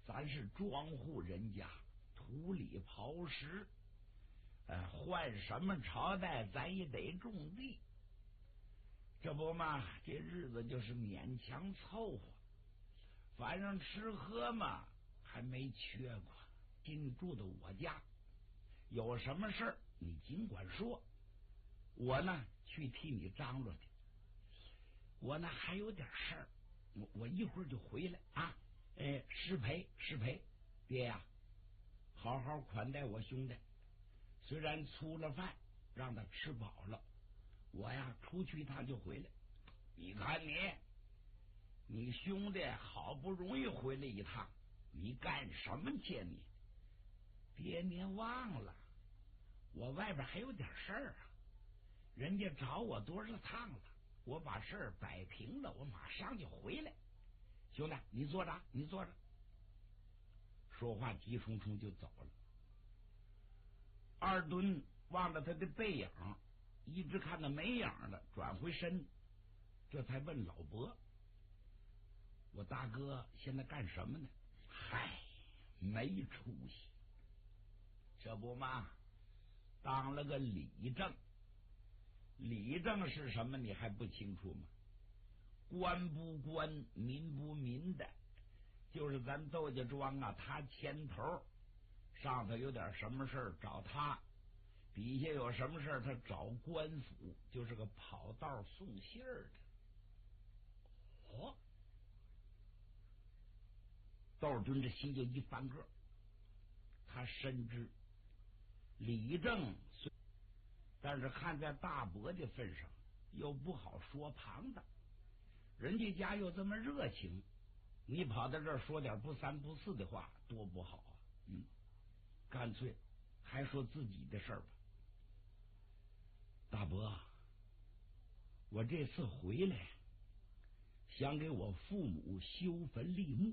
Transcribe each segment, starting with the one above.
咱是庄户人家，土里刨食，换什么朝代咱也得种地，这不嘛，这日子就是勉强凑合，反正吃喝嘛还没缺过。今住的我家，有什么事儿你尽管说，我呢去替你张罗去。我呢还有点事儿，我一会儿就回来啊。失陪，爹呀，好好款待我兄弟。虽然粗了饭，让他吃饱了，我呀出去一趟就回来。你看你兄弟好不容易回来一趟，你干什么去你？爹，您忘了，我外边还有点事儿啊。人家找我多少趟了，我把事儿摆平了，我马上就回来。兄弟，你坐着。说话急冲冲就走了。二墩望着他的背影，一直看到没影了，转回身，这才问老伯：“我大哥现在干什么呢？”嗨，没出息，这不嘛，当了个里正。里正是什么？你还不清楚吗？官不官，民不民的，就是咱窦家庄啊，他牵头，上头有点什么事儿找他，底下有什么事儿他找官府，就是个跑道送信儿的。窦敦这心就一翻个，他深知李正，但是看在大伯的份上，又不好说旁的。人家家又这么热情，你跑到这儿说点不三不四的话，多不好啊！干脆还说自己的事儿吧。大伯，我这次回来想给我父母修坟立墓，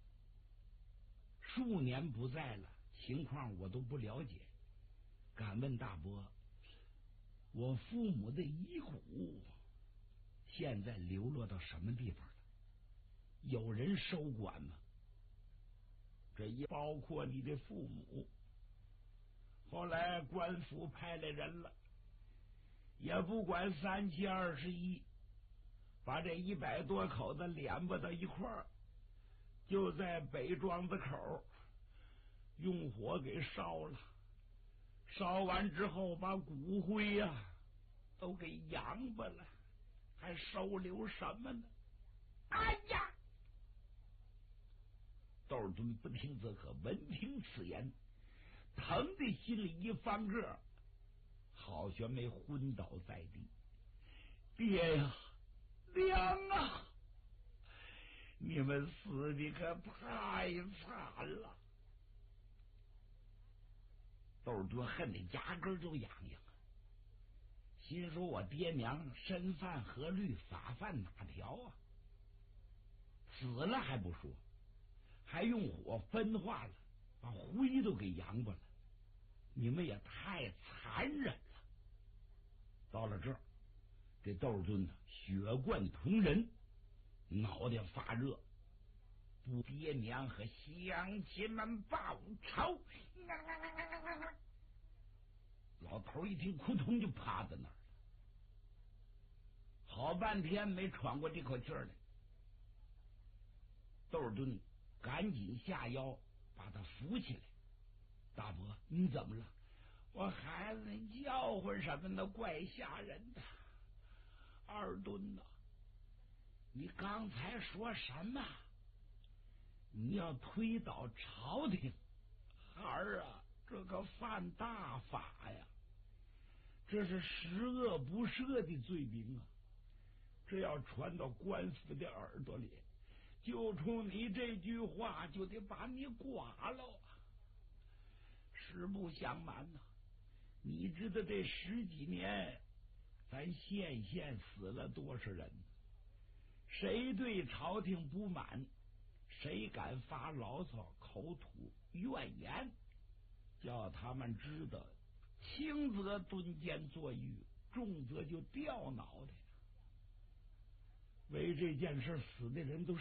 数年不在了，情况我都不了解，敢问大伯，我父母的遗骨现在流落到什么地方了？有人收管吗？这也包括你的父母。后来官府派来人了，也不管3七21，把这100多口子敛巴到一块儿，就在北庄子口用火给烧了。烧完之后，把骨灰呀都给扬巴了，还收留什么呢？哎呀！窦敦不听则可，闻听此言，疼的心里一翻个，好悬没昏倒在地。爹呀，娘啊！你们死的可太惨了！窦敦恨得牙根都痒痒啊，心说我爹娘身犯何律，法犯哪条啊？死了还不说，还用火分化了，把灰都给扬巴了，你们也太残忍了。到了这儿，这窦敦呢血贯瞳仁，脑袋发热，不爹娘和乡亲们报仇。老头一听，扑通就趴在那儿了，好半天没喘过这口气来。窦敦赶紧下腰把他扶起来。大伯，你怎么了？我孩子那叫唤什么的怪吓人的。二敦呐，你刚才说什么？你要推倒朝廷？孩儿啊，这个犯大法呀，这是十恶不赦的罪名啊！这要传到官府的耳朵里，就冲你这句话就得把你剐了。实不相瞒呐，你知道这10几年咱县死了多少人？谁对朝廷不满，谁敢发牢骚、口吐怨言，叫他们知道，轻则蹲监坐狱，重则就掉脑袋。为这件事死的人都